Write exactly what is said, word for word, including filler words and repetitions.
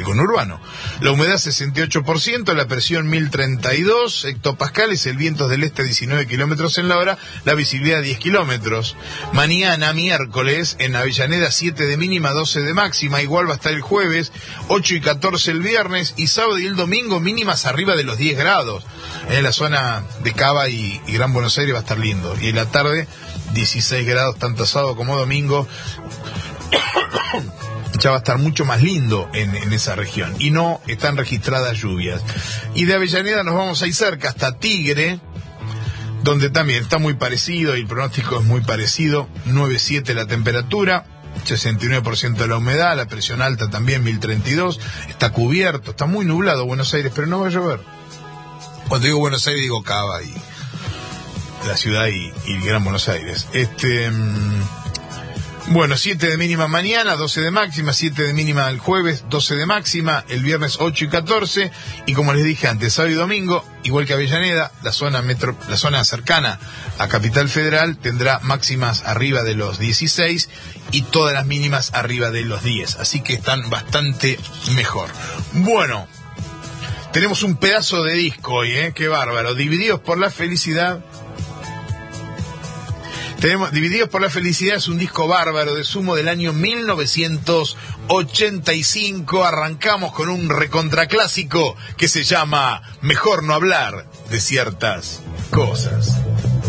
conurbano. La humedad sesenta y ocho por ciento, la presión mil treinta y dos hectopascales, el viento del este diecinueve kilómetros en la hora, la visibilidad diez kilómetros. Mañana, miércoles, en Avellaneda siete de mínima, doce de máxima, igual va a estar el jueves, ocho y catorce el viernes, y sábado y el domingo mínimas arriba de los diez grados. En la zona de Cava y, y Gran Buenos Aires va a estar lindo. Y en la tarde, dieciséis grados, tanto sábado como domingo. Ya va a estar mucho más lindo en, en esa región. Y no están registradas lluvias. Y de Avellaneda nos vamos a ir cerca hasta Tigre, donde también está muy parecido y el pronóstico es muy parecido. nueve siete la temperatura, sesenta y nueve por ciento de la humedad, la presión alta también mil treinta y dos. Está cubierto, está muy nublado Buenos Aires, pero no va a llover. Cuando digo Buenos Aires digo Cava y la ciudad y, y Gran Buenos Aires. Este... Bueno, siete de mínima mañana, doce de máxima, siete de mínima el jueves, doce de máxima, el viernes ocho y catorce, y como les dije antes, sábado y domingo, igual que Avellaneda, la zona metro, la zona cercana a Capital Federal tendrá máximas arriba de los dieciséis y todas las mínimas arriba de los diez, así que están bastante mejor. Bueno, tenemos un pedazo de disco hoy, ¿eh? Qué bárbaro, Divididos por la Felicidad. Tenemos Divididos por la Felicidad, es un disco bárbaro de Sumo del año mil novecientos ochenta y cinco. Arrancamos con un recontraclásico que se llama Mejor no hablar de ciertas cosas.